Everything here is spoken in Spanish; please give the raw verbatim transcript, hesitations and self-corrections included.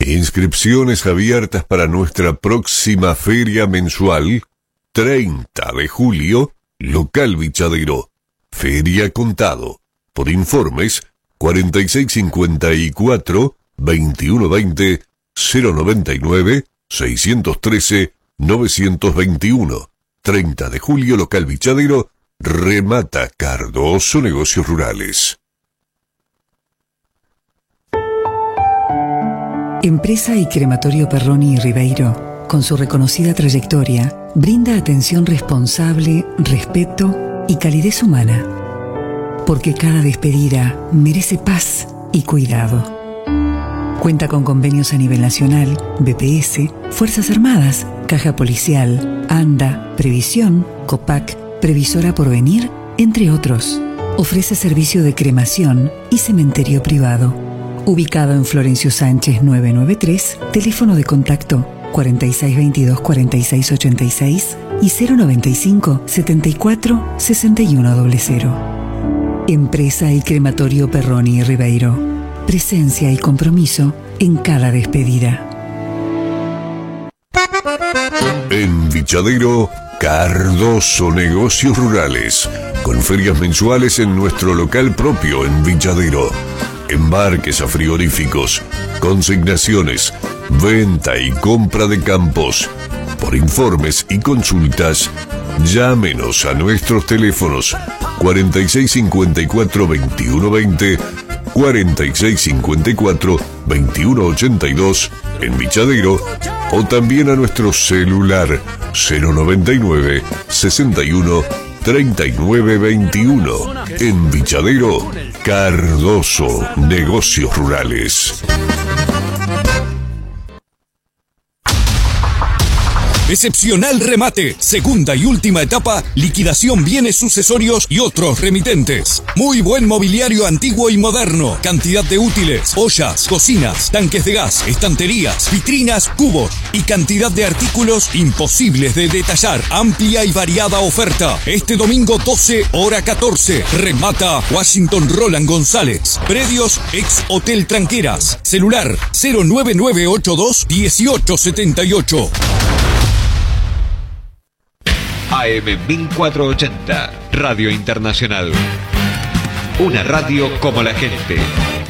Inscripciones abiertas para nuestra próxima feria mensual, treinta de julio, local Vichadero. Feria Contado. Por informes, cuarenta y seis cincuenta y cuatro, veintiuno veinte, cero noventa y nueve, seiscientos trece, novecientos veintiuno. treinta de julio, local Vichadero. Remata Cardoso Negocios Rurales. Empresa y Crematorio Perroni y Ribeiro, con su reconocida trayectoria, brinda atención responsable, respeto y calidez humana. Porque cada despedida merece paz y cuidado. Cuenta con convenios a nivel nacional, B P S, Fuerzas Armadas, Caja Policial, ANDA, Previsión, COPAC, Previsora Porvenir, entre otros. Ofrece servicio de cremación y cementerio privado. Ubicado en Florencio Sánchez novecientos noventa y tres, teléfono de contacto cuarenta y seis veintidós, cuarenta y seis ochenta y seis y cero noventa y cinco, setenta y cuatro, sesenta y uno cero. Empresa y Crematorio Perroni y Ribeiro. Presencia y compromiso en cada despedida. En Vichadero, Cardoso Negocios Rurales, con ferias mensuales en nuestro local propio en Vichadero. Embarques a frigoríficos, consignaciones, venta y compra de campos. Por informes y consultas, llámenos a nuestros teléfonos cuarenta y seis cincuenta y cuatro, veintiuno veinte, cuarenta y seis cincuenta y cuatro, veintiuno ochenta y dos en Vichadero, o también a nuestro celular cero noventa y nueve, sesenta y uno, treinta y nueve veintiuno. En Vichadero, Cardoso Negocios Rurales. Excepcional remate, segunda y última etapa, liquidación bienes sucesorios y otros remitentes. Muy buen mobiliario antiguo y moderno, cantidad de útiles, ollas, cocinas, tanques de gas, estanterías, vitrinas, cubos y cantidad de artículos imposibles de detallar. Amplia y variada oferta. Este domingo doce, hora catorce, remata Washington Roland González. Predios ex Hotel Tranqueras. Celular cero nueve nueve ocho dos, dieciocho setenta y ocho. A M mil cuatrocientos ochenta, Radio Internacional. Una radio como la gente.